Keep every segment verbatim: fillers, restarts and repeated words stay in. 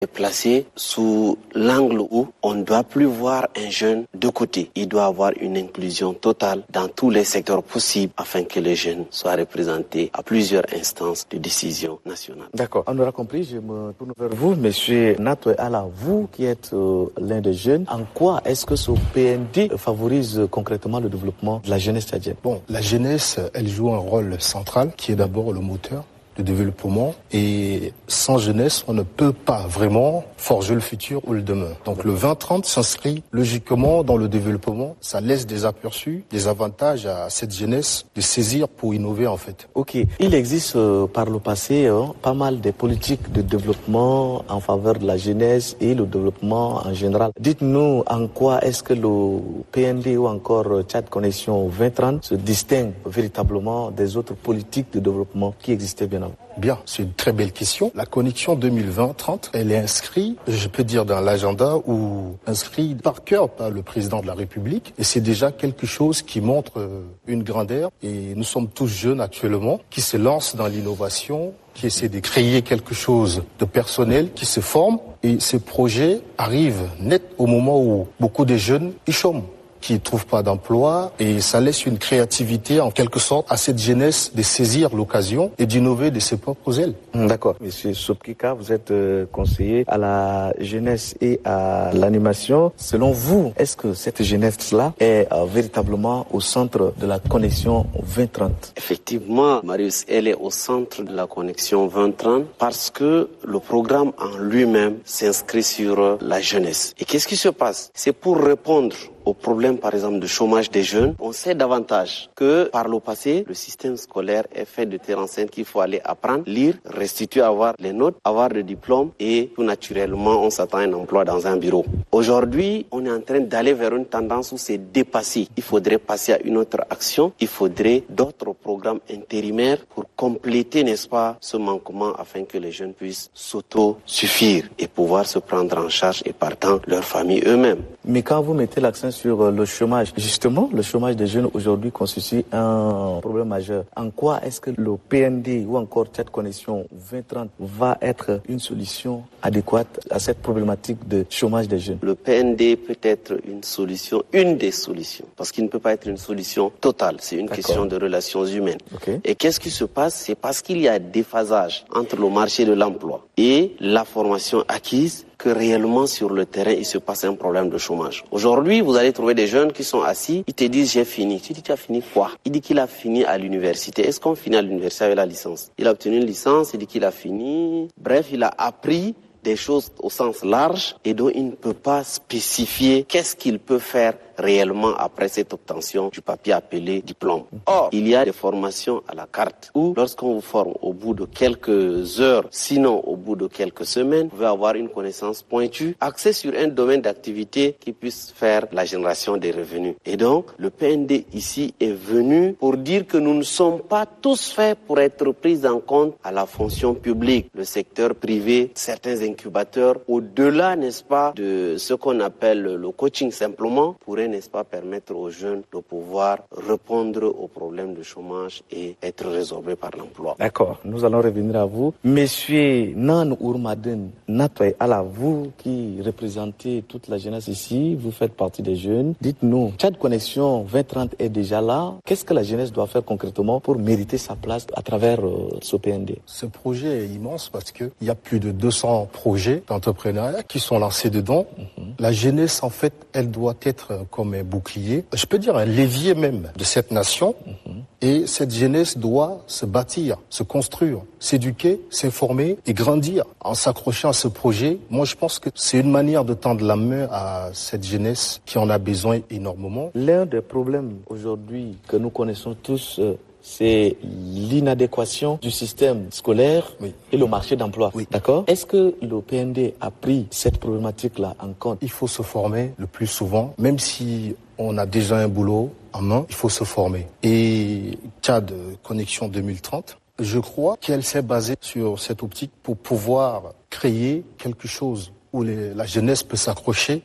est placé sous l'angle où on ne doit plus voir un jeune de côté. Il doit avoir une inclusion totale dans tous les secteurs possibles afin que les jeunes soient représentés à plusieurs instances de décision nationale. D'accord, on aura compris. Je me tourne vers vous, monsieur Natoy Alla, vous qui êtes euh, l'un des jeunes. En quoi est-ce que ce P N D favorise euh, concrètement le développement de la jeunesse tchadienne? Bon, la jeunesse, elle joue un rôle central qui est d'abord le moteur de développement, et sans jeunesse, on ne peut pas vraiment forger le futur ou le demain. Donc le vingt trente s'inscrit logiquement dans le développement, ça laisse des aperçus, des avantages à cette jeunesse de saisir pour innover en fait. Ok, il existe euh, par le passé hein, pas mal de politiques de développement en faveur de la jeunesse et le développement en général. Dites-nous en quoi est-ce que le P N D ou encore Tchad Connexion vingt trente se distingue véritablement des autres politiques de développement qui existaient bien avant? Bien, c'est une très belle question. La connexion deux mille vingt trente, elle est inscrite, je peux dire, dans l'agenda ou inscrite par cœur par le président de la République. Et c'est déjà quelque chose qui montre une grandeur. Et nous sommes tous jeunes actuellement qui se lancent dans l'innovation, qui essaient de créer quelque chose de personnel, qui se forment. Et ces projets arrivent net au moment où beaucoup de jeunes y chôment, qui ne trouvent pas d'emploi, et ça laisse une créativité en quelque sorte à cette jeunesse de saisir l'occasion et d'innover de ses propres ailes. D'accord. Monsieur Sopkika, vous êtes euh, conseiller à la jeunesse et à l'animation. Selon vous, est-ce que cette jeunesse-là est euh, véritablement au centre de la connexion vingt trente? Effectivement, Marius, elle est au centre de la connexion vingt trente parce que le programme en lui-même s'inscrit sur la jeunesse. Et qu'est-ce qui se passe? C'est pour répondre au problème, par exemple, de chômage des jeunes. On sait davantage que, par le passé, le système scolaire est fait de terre enceinte qu'il faut aller apprendre, lire, restituer, avoir les notes, avoir le diplôme et tout naturellement, on s'attend à un emploi dans un bureau. Aujourd'hui, on est en train d'aller vers une tendance où c'est dépassé. Il faudrait passer à une autre action. Il faudrait d'autres programmes intérimaires pour compléter, n'est-ce pas, ce manquement afin que les jeunes puissent s'auto-suffire et pouvoir se prendre en charge et partant leur famille eux-mêmes. Mais quand vous mettez l'accent sur le chômage, justement, le chômage des jeunes aujourd'hui constitue un problème majeur. En quoi est-ce que le P N D ou encore cette connexion vingt trente va être une solution adéquate à cette problématique de chômage des jeunes? Le P N D peut être une solution, une des solutions, parce qu'il ne peut pas être une solution totale. C'est une D'accord. question de relations humaines. Okay. Et qu'est-ce qui se passe? C'est parce qu'il y a déphasage entre le marché de l'emploi et la formation acquise que réellement sur le terrain, il se passe un problème de chômage. Aujourd'hui, vous allez trouver des jeunes qui sont assis, ils te disent j'ai fini. Tu dis tu as fini quoi? Il dit qu'il a fini à l'université. Est-ce qu'on finit à l'université avec la licence? Il a obtenu une licence, il dit qu'il a fini. Bref, il a appris des choses au sens large et dont il ne peut pas spécifier qu'est-ce qu'il peut faire réellement après cette obtention du papier appelé diplôme. Or, il y a des formations à la carte où, lorsqu'on vous forme au bout de quelques heures, sinon au bout de quelques semaines, vous pouvez avoir une connaissance pointue, axée sur un domaine d'activité qui puisse faire la génération des revenus. Et donc, le P N D ici est venu pour dire que nous ne sommes pas tous faits pour être pris en compte à la fonction publique, le secteur privé, certains incubateurs, au-delà, n'est-ce pas, de ce qu'on appelle le coaching simplement, pourrait, n'est-ce pas, permettre aux jeunes de pouvoir répondre aux problèmes de chômage et être résorbés par l'emploi. D'accord, nous allons revenir à vous. Monsieur Nan Ourmaden Natoy Alla, vous qui représentez toute la jeunesse ici, vous faites partie des jeunes. Dites-nous, Tchad Connexion vingt trente est déjà là. Qu'est-ce que la jeunesse doit faire concrètement pour mériter sa place à travers euh, ce P N D? Ce projet est immense parce qu'il y a plus de deux cents projets d'entrepreneuriat qui sont lancés dedans. Mm-hmm. La jeunesse, en fait, elle doit être comme un bouclier, je peux dire un levier même de cette nation. Mm-hmm. Et cette jeunesse doit se bâtir, se construire, s'éduquer, s'informer et grandir en s'accrochant à ce projet. Moi, je pense que c'est une manière de tendre la main à cette jeunesse qui en a besoin énormément. L'un des problèmes aujourd'hui que nous connaissons tous, euh, c'est l'inadéquation du système scolaire oui. et le marché d'emploi. Oui. D'accord? Est-ce que le P N D a pris cette problématique-là en compte? Il faut se former le plus souvent, même si on a déjà un boulot en main, il faut se former. Et Tchad Connexion deux mille trente, je crois qu'elle s'est basée sur cette optique pour pouvoir créer quelque chose où les, la jeunesse peut s'accrocher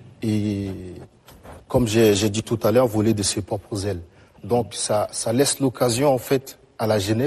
et, comme j'ai, j'ai dit tout à l'heure, voler de ses propres ailes. Donc ça, ça laisse l'occasion en fait à la jeunesse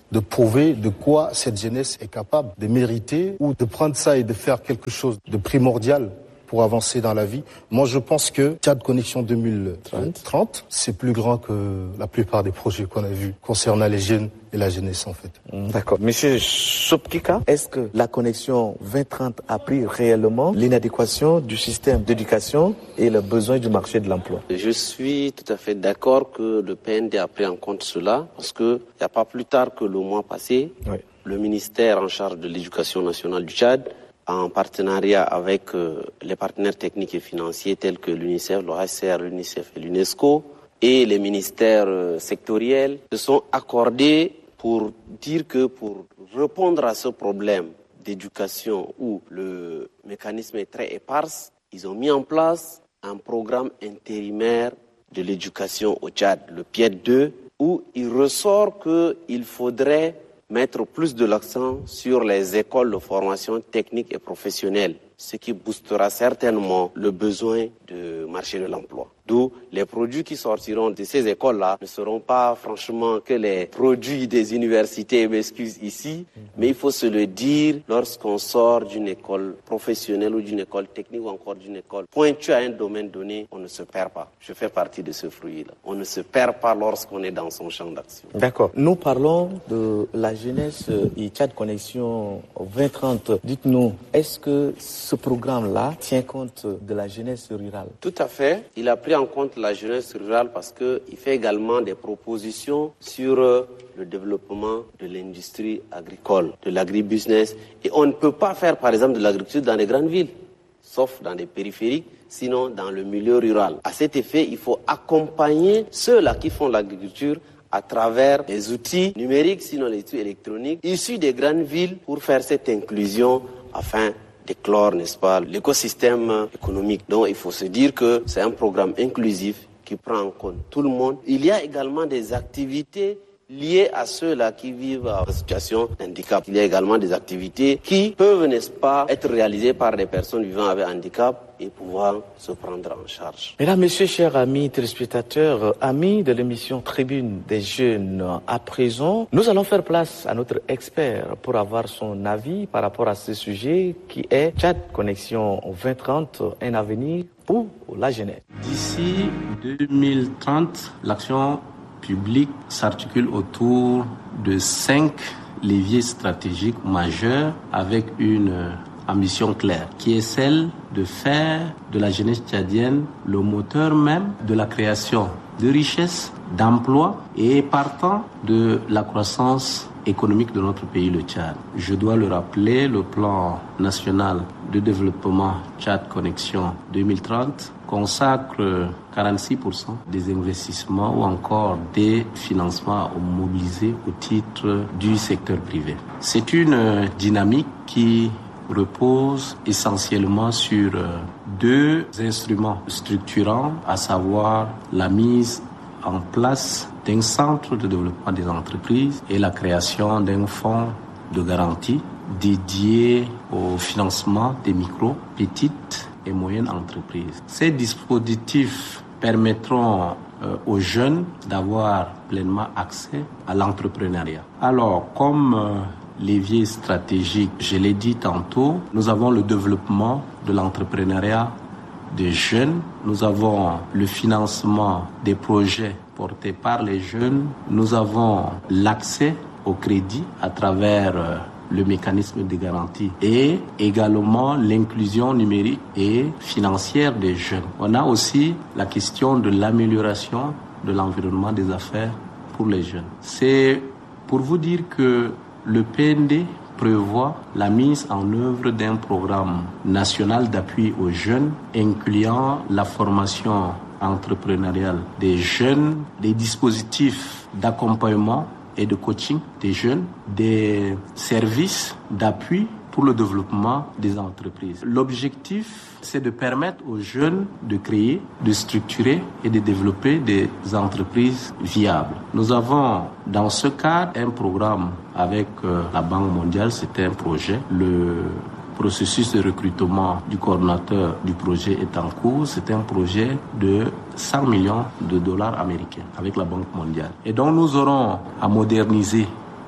de prouver de quoi cette jeunesse est capable de mériter ou de prendre ça et de faire quelque chose de primordial pour avancer dans la vie. Moi, je pense que Tchad Connexion deux mille trente, c'est plus grand que la plupart des projets qu'on a vus concernant les jeunes et la jeunesse, en fait. D'accord. Monsieur Sopkika, est-ce que la Connexion vingt trente a pris réellement l'inadéquation du système d'éducation et le besoin du marché de l'emploi? Je suis tout à fait d'accord que le P N D a pris en compte cela, parce qu'il n'y a pas plus tard que le mois passé, oui. Le ministère en charge de l'éducation nationale du Tchad, en partenariat avec euh, les partenaires techniques et financiers tels que l'UNICEF, l'O H C R, l'UNICEF et l'UNESCO, et les ministères euh, sectoriels, se sont accordés pour dire que pour répondre à ce problème d'éducation où le mécanisme est très éparse, ils ont mis en place un programme intérimaire de l'éducation au Tchad, le P I E D deux, où il ressort qu'il faudrait mettre plus de l'accent sur les écoles de formation technique et professionnelle, ce qui boostera certainement le besoin de marché de l'emploi. D'où les produits qui sortiront de ces écoles-là ne seront pas franchement que les produits des universités, m'excuse ici, mais il faut se le dire lorsqu'on sort d'une école professionnelle ou d'une école technique ou encore d'une école pointue à un domaine donné, on ne se perd pas. Je fais partie de ce fruit-là. On ne se perd pas lorsqu'on est dans son champ d'action. D'accord. Nous parlons de la jeunesse et Tchad Connexion vingt trente. Dites-nous, est-ce que ce programme-là tient compte de la jeunesse rurale? Tout à fait. Il a pris en compte la jeunesse rurale parce qu'il fait également des propositions sur le développement de l'industrie agricole, de l'agribusiness. Et on ne peut pas faire, par exemple, de l'agriculture dans les grandes villes, sauf dans les périphériques, sinon dans le milieu rural. À cet effet, il faut accompagner ceux-là qui font l'agriculture à travers les outils numériques, sinon les outils électroniques, issus des grandes villes pour faire cette inclusion afin d'éclore, n'est-ce pas, l'écosystème économique. Donc il faut se dire que c'est un programme inclusif qui prend en compte tout le monde. Il y a également des activités liées à ceux-là qui vivent en situation d'handicap. Il y a également des activités qui peuvent, n'est-ce pas, être réalisées par des personnes vivant avec handicap et pouvoir se prendre en charge. Mesdames, Messieurs, chers amis téléspectateurs, amis de l'émission Tribune des Jeunes, à présent, nous allons faire place à notre expert pour avoir son avis par rapport à ce sujet qui est Tchad Connexion vingt trente, un avenir pour la jeunesse. D'ici deux mille trente, l'action publique s'articule autour de cinq leviers stratégiques majeurs avec une ambition claire, qui est celle de faire de la jeunesse tchadienne le moteur même de la création de richesses, d'emplois et partant de la croissance économique de notre pays, le Tchad. Je dois le rappeler, le plan national de développement Tchad Connexion deux mille trente consacre quarante-six pour cent des investissements ou encore des financements mobilisés au titre du secteur privé. C'est une dynamique qui repose essentiellement sur deux instruments structurants, à savoir la mise en place d'un centre de développement des entreprises et la création d'un fonds de garantie dédié au financement des micro, petites et moyennes entreprises. Ces dispositifs permettront euh, aux jeunes d'avoir pleinement accès à l'entrepreneuriat. Alors, comme euh, levier stratégique, je l'ai dit tantôt, nous avons le développement de l'entrepreneuriat des jeunes, nous avons le financement des projets portés par les jeunes, nous avons l'accès au crédit à travers euh, le mécanisme de garantie et également l'inclusion numérique et financière des jeunes. On a aussi la question de l'amélioration de l'environnement des affaires pour les jeunes. C'est pour vous dire que le P N D prévoit la mise en œuvre d'un programme national d'appui aux jeunes, incluant la formation entrepreneuriale des jeunes, des dispositifs d'accompagnement et de coaching des jeunes, des services d'appui pour le développement des entreprises. L'objectif, c'est de permettre aux jeunes de créer, de structurer et de développer des entreprises viables. Nous avons dans ce cadre un programme avec euh, la Banque mondiale, c'est un projet. Le processus de recrutement du coordonnateur du projet est en cours. C'est un projet de cent millions de dollars américains avec la Banque mondiale. Et donc nous aurons à moderniser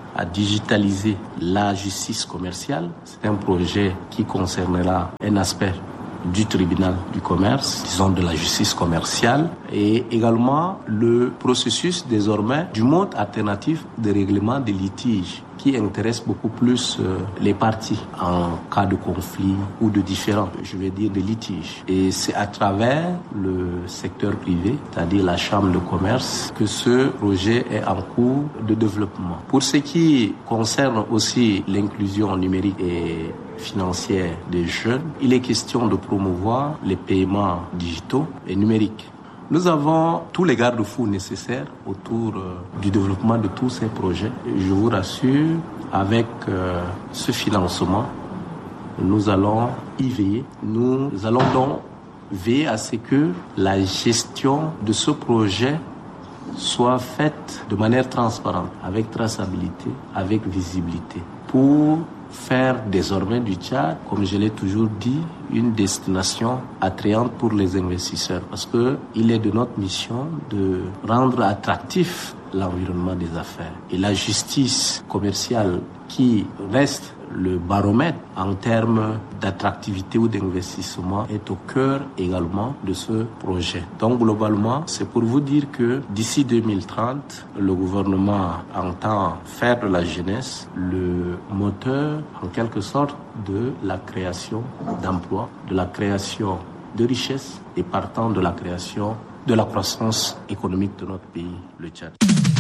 à digitaliser la justice commerciale. C'est un projet qui concernera un aspect du tribunal du commerce, disons de la justice commerciale, et également le processus désormais du mode alternatif de règlement des litiges qui intéresse beaucoup plus euh, les parties en cas de conflit ou de différends, je vais dire de litiges. Et c'est à travers le secteur privé, c'est-à-dire la chambre de commerce, que ce projet est en cours de développement. Pour ce qui concerne aussi l'inclusion numérique et financière des jeunes, il est question de promouvoir les paiements digitaux et numériques. Nous avons tous les garde-fous nécessaires autour euh, du développement de tous ces projets. Je vous rassure, avec euh, ce financement, nous allons y veiller. Nous allons donc veiller à ce que la gestion de ce projet soit faite de manière transparente, avec traçabilité, avec visibilité, pour faire désormais du Tchad, comme je l'ai toujours dit, une destination attrayante pour les investisseurs. Parce que il est de notre mission de rendre attractif l'environnement des affaires. Et la justice commerciale qui reste le baromètre en termes d'attractivité ou d'investissement est au cœur également de ce projet. Donc globalement, c'est pour vous dire que d'ici deux mille trente, le gouvernement entend faire de la jeunesse le moteur en quelque sorte de la création d'emplois, de la création de richesses et partant de la création de la croissance économique de notre pays, le Tchad.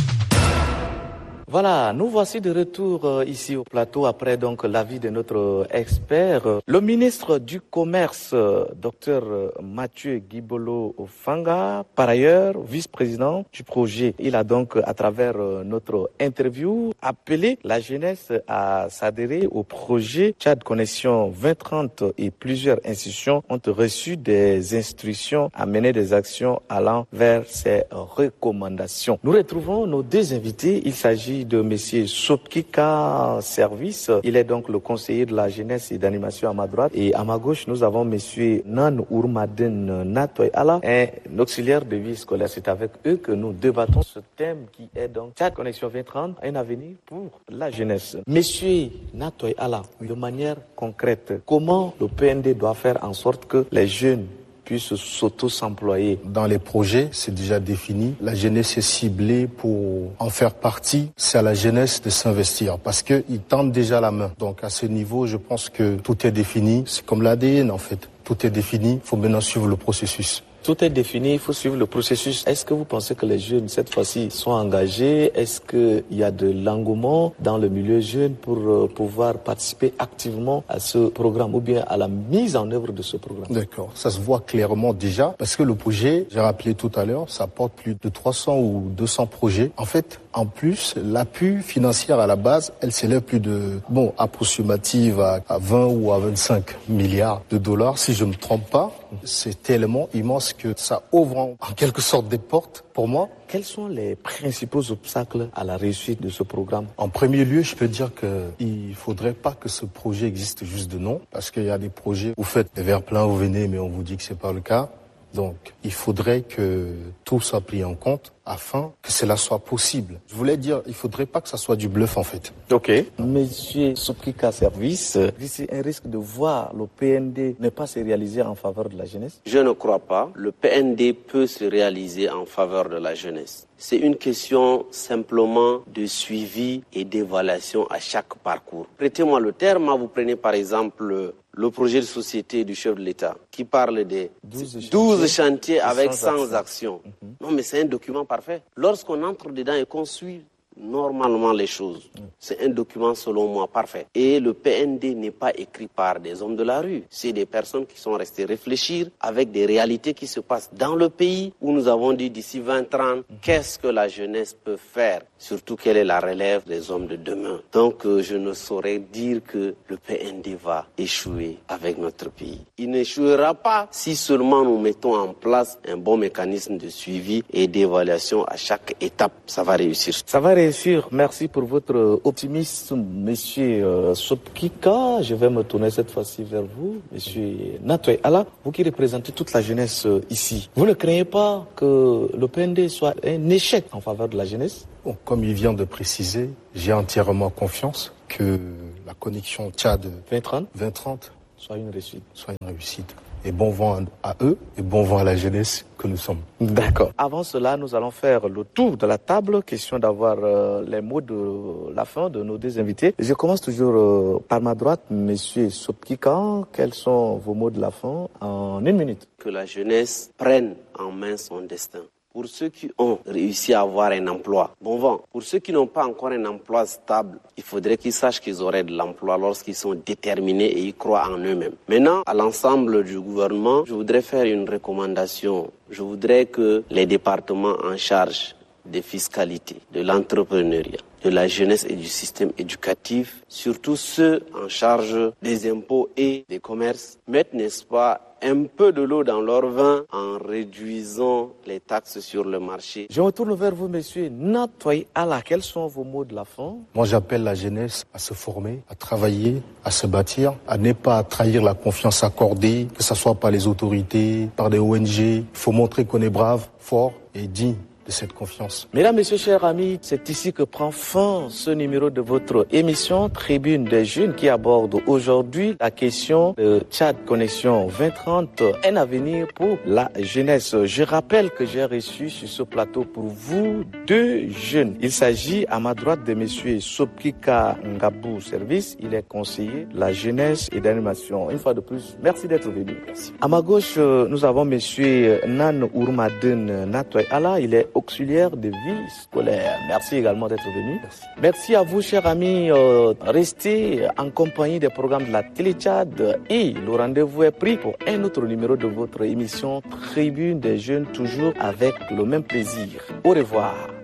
Voilà, nous voici de retour euh, ici au plateau après donc l'avis de notre euh, expert, euh, le ministre du Commerce, euh, docteur euh, Mathieu Guibolo Fanga, par ailleurs vice-président du projet. Il a donc, à travers euh, notre interview, appelé la jeunesse à s'adhérer au projet Tchad Connexion vingt trente et plusieurs institutions ont reçu des instructions à mener des actions allant vers ces recommandations. Nous retrouvons nos deux invités. Il s'agit de monsieur Sopkika Service. Il est donc le conseiller de la jeunesse et d'animation à ma droite. Et à ma gauche, nous avons monsieur Nan Ourmaden Natoy Ala, un auxiliaire de vie scolaire. C'est avec eux que nous débattons ce thème qui est donc Tchad Connexion vingt trente, un avenir pour la jeunesse. Monsieur Natoy Ala, de manière concrète, comment le P N D doit faire en sorte que les jeunes puissent s'auto-s'employer? Dans les projets, c'est déjà défini. La jeunesse est ciblée pour en faire partie. C'est à la jeunesse de s'investir parce qu'ils tendent déjà la main. Donc à ce niveau, je pense que tout est défini. C'est comme l'A D N en fait. Tout est défini. Il faut maintenant suivre le processus. Tout est défini, il faut suivre le processus. Est-ce que vous pensez que les jeunes, cette fois-ci, sont engagés? Est-ce qu'il y a de l'engouement dans le milieu jeune pour euh, pouvoir participer activement à ce programme ou bien à la mise en œuvre de ce programme? D'accord, ça se voit clairement déjà parce que le projet, j'ai rappelé tout à l'heure, ça porte plus de trois cents ou deux cents projets. En fait, en plus, l'appui financier à la base, elle s'élève plus de, bon, approximative à, à vingt ou à vingt-cinq milliards de dollars, si je ne me trompe pas. C'est tellement immense que ça ouvre en, en quelque sorte des portes pour moi. Quels sont les principaux obstacles à la réussite de ce programme? En premier lieu, je peux dire qu'il ne faudrait pas que ce projet existe juste de nom, parce qu'il y a des projets, vous faites des verres pleins, vous venez, mais on vous dit que c'est pas le cas. Donc, il faudrait que tout soit pris en compte afin que cela soit possible. Je voulais dire, il faudrait pas que ça soit du bluff en fait. Ok. Monsieur Sopkika Service, c'est un risque de voir le P N D ne pas se réaliser en faveur de la jeunesse? Je ne crois pas. Le P N D peut se réaliser en faveur de la jeunesse. C'est une question simplement de suivi et d'évaluation à chaque parcours. Prêtez-moi le terme, vous prenez par exemple le projet de société du chef de l'État qui parle des douze chantiers avec cent actions. Mm-hmm. Non, mais c'est un document parfait. Lorsqu'on entre dedans et qu'on suit normalement les choses, mm. c'est un document selon moi parfait. Et le P N D n'est pas écrit par des hommes de la rue. C'est des personnes qui sont restées réfléchir avec des réalités qui se passent dans le pays où nous avons dit d'ici vingt trente, mm. qu'est-ce que la jeunesse peut faire? Surtout quelle est la relève des hommes de demain. Donc euh, je ne saurais dire que le P N D va échouer avec notre pays. Il n'échouera pas si seulement nous mettons en place un bon mécanisme de suivi et d'évaluation à chaque étape. Ça va réussir. Ça va réussir. Bien sûr, merci pour votre optimisme, Monsieur euh, Sopkika. Je vais me tourner cette fois-ci vers vous, Monsieur Natoy Ala, vous qui représentez toute la jeunesse euh, ici. Vous ne craignez pas que le P N D soit un échec en faveur de la jeunesse? Bon, comme il vient de préciser, j'ai entièrement confiance que la connexion Tchad vingt trente vingt trente soit une réussite. soit une réussite. Et bon vent à eux et bon vent à la jeunesse que nous sommes. D'accord. Avant cela, nous allons faire le tour de la table. Question d'avoir euh, les mots de la fin de nos deux invités. Je commence toujours euh, par ma droite, Monsieur Sopkika. Quels sont vos mots de la fin en une minute? Que la jeunesse prenne en main son destin. Pour ceux qui ont réussi à avoir un emploi, bon vent. Pour ceux qui n'ont pas encore un emploi stable, il faudrait qu'ils sachent qu'ils auraient de l'emploi lorsqu'ils sont déterminés et ils croient en eux-mêmes. Maintenant, à l'ensemble du gouvernement, je voudrais faire une recommandation. Je voudrais que les départements en charge des fiscalités, de l'entrepreneuriat, de la jeunesse et du système éducatif, surtout ceux en charge des impôts et des commerces, mettent, n'est-ce pas, un peu de l'eau dans leur vin en réduisant les taxes sur le marché. Je me tourne vers vous, Monsieur Natoy Ala. Quels sont vos mots de la fin? Moi, j'appelle la jeunesse à se former, à travailler, à se bâtir, à ne pas trahir la confiance accordée, que ce soit par les autorités, par des O N G. Il faut montrer qu'on est brave, fort et digne de cette confiance. Mesdames, Messieurs, chers amis, c'est ici que prend fin ce numéro de votre émission Tribune des Jeunes qui aborde aujourd'hui la question de Tchad Connexion vingt trente, un avenir pour la jeunesse. Je rappelle que j'ai reçu sur ce plateau pour vous deux jeunes. Il s'agit à ma droite de Monsieur Sopkika Ngabou Service. Il est conseiller de la jeunesse et d'animation. Une fois de plus, merci d'être venu. Merci. À ma gauche, nous avons Monsieur Nan Ourmaden Natoy Ala. Il est auxiliaire de vie scolaire. Merci également d'être venu. Merci. Merci à vous, chers amis. Euh, restez en compagnie des programmes de la Télé Tchad et le rendez-vous est pris pour un autre numéro de votre émission Tribune des Jeunes, toujours avec le même plaisir. Au revoir.